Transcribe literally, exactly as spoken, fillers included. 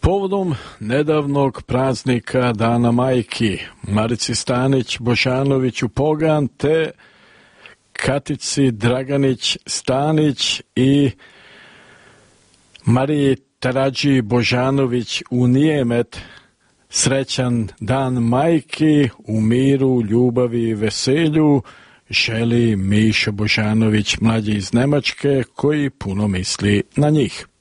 Povodom nedavnog praznika Dana majki, Marici Stanić Božanoviću Pogan te Katici Draganić Stanić i Mariji Tarađi Božanović u Nijemet, srećan Dan majki u miru, ljubavi i veselju želi Miša Božanović, mlađi iz Nemačke, koji puno misli na njih.